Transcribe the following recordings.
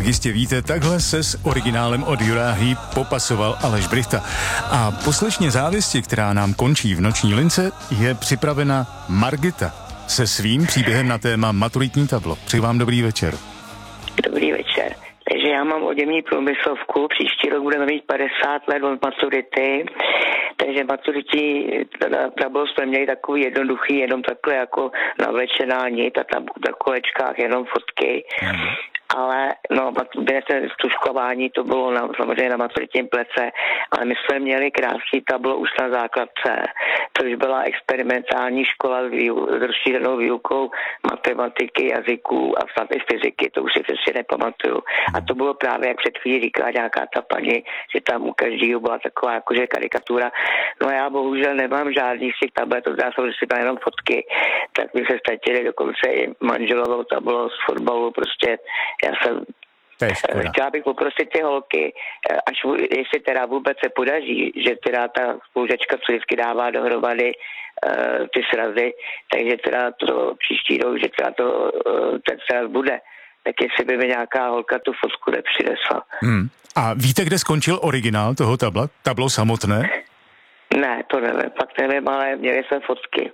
jistě víte, takhle se s originálem od Juráhy popasoval Aleš Brychta. A poslechně závěsti, která nám končí v noční lince, je připravena Margita se svým příběhem na téma maturitní tablo. Přeji vám dobrý večer. Dobrý večer. Takže já mám oděvní průmyslovku, příští rok budeme mít 50 let od maturity, takže maturitní tablo jsme měli takový jednoduchý, jenom takhle jako navlečená nit a tam na kolečkách jenom fotky. Ale no, stužkování to bylo samozřejmě na maturitním plece, ale my jsme měli krásný tablo už na základce, což byla experimentální škola s rozšířenou výukou matematiky, jazyků a snad i fyziky, to už si přesně nepamatuju. A to bylo právě, jak před chvílí říkala nějaká ta paní, že tam u každého byla taková jakože karikatura. No já bohužel nemám žádný z těch tablet, to já jsem si tam jenom fotky, tak mi se ztratili dokonce i manželovou tablo z fotbalu, prostě já jsem chtěla bych poprosit ty holky, až jestli teda vůbec se podaří, že teda ta spolužačka, co vždycky dává dohromady ty srazy, takže teda to příští rok, že teda to ten sraz bude, tak jestli by mi nějaká holka tu fotku nepřinesla. A víte, kde skončil originál toho tabla? Tablo samotné? Ne, to nevím, fakt nevím, ale měli jsme fotky.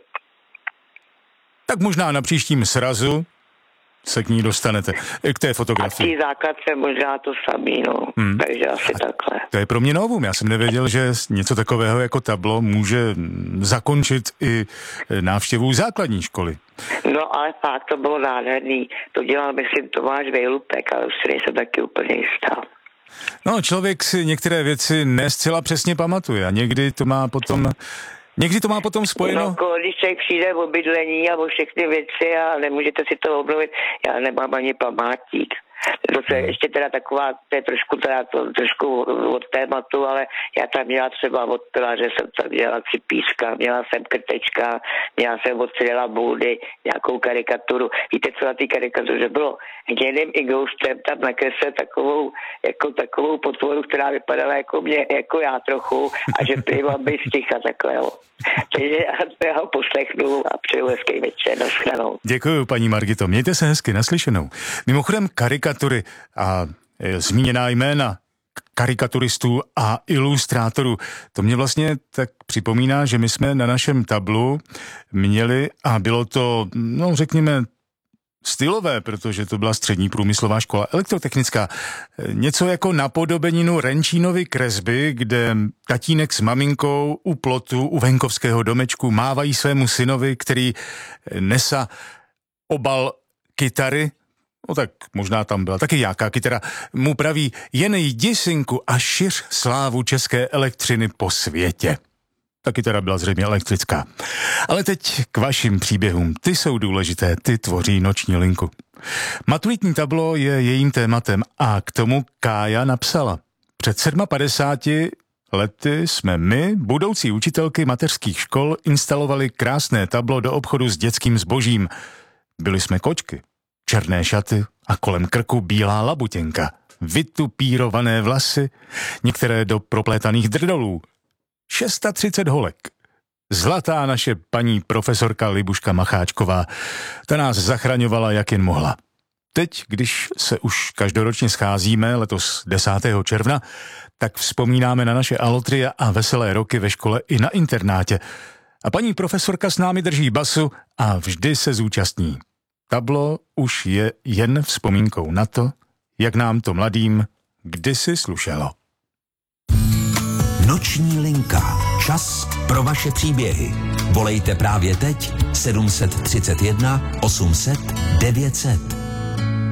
Tak možná na příštím srazu se k ní dostanete, k té fotografii. A v té základce možná to samý, no. Takže asi takhle. To je pro mě novum. Já jsem nevěděl, že něco takového jako tablo může zakončit i návštěvu základní školy. No ale fakt to bylo nádherný. To dělal, myslím, Tomáš Vejlupek, ale už si nejsem taky úplně jistá. No, člověk si některé věci ne zcela přesně pamatuje a někdy to má potom spojeno. No, když člověk přijde o bydlení a o všechny věci a nemůžete si to obnovit, já nemám ani památník. To je ještě teda taková, to je trošku od tématu, ale já tam měla třeba od pilaře, jsem tam měla cipířka, měla jsem krtečka, měla jsem od Cyrila Boudy nějakou karikaturu. Víte, co na té karikatuře bylo? Hněným i Ghostem tam nakreslil takovou potvoru, která vypadala jako já trochu a že prý mám být sticha takhle, jo. Takže já ho poslechnu a přeju hezký večer, nashledanou. Děkuju, paní Margito, mějte se hezky, naslyšenou. Mimochodem karikatury a zmíněná jména karikaturistů a ilustrátorů, to mě vlastně tak připomíná, že my jsme na našem tablu měli, a bylo to, no řekněme, stylové, protože to byla střední průmyslová škola elektrotechnická. Něco jako napodobeninu Renčínovy kresby, kde tatínek s maminkou u plotu, u venkovského domečku mávají svému synovi, který nesa obal kytary, no tak možná tam byla taky nějaká kytara, mu praví: jen jdi, synku, a šiř slávu české elektřiny po světě. Ta kytara byla zřejmě elektrická. Ale teď k vašim příběhům. Ty jsou důležité, ty tvoří noční linku. Maturitní tablo je jejím tématem a k tomu Kája napsala: před 57 lety jsme my, budoucí učitelky mateřských škol, instalovali krásné tablo do obchodu s dětským zbožím. Byli jsme kočky, černé šaty a kolem krku bílá labutěnka, vytupírované vlasy, některé do proplétaných drdolů. 630 holek. Zlatá naše paní profesorka Libuška Macháčková, ta nás zachraňovala, jak jen mohla. Teď, když se už každoročně scházíme, letos 10. června, tak vzpomínáme na naše alotry a veselé roky ve škole i na internátě. A paní profesorka s námi drží basu a vždy se zúčastní. Tablo už je jen vzpomínkou na to, jak nám to mladým kdysi slušelo. Noční linka. Čas pro vaše příběhy. Volejte právě teď 731 800 900.